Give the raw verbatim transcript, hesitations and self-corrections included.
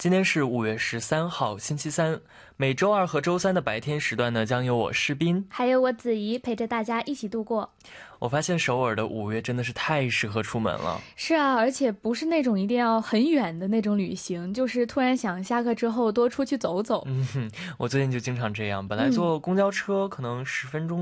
今天是五月十三号星期三，每周二和周三的白天时段呢，将由我诗斌还有我子怡陪着大家一起度过。 我发现首尔的五月真的是太适合出门了。 是啊，而且不是那种一定要很远的那种旅行，就是突然想下课之后多出去走走。 嗯，我最近就经常这样，本来坐公交车可能十分钟